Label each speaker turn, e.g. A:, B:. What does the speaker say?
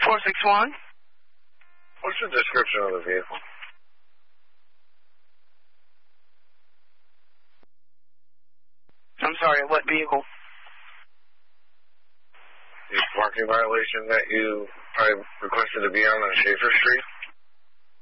A: 461.
B: What's the description of the vehicle?
A: I'm sorry, what vehicle?
B: The parking violation that you probably requested to be on Schaefer Street?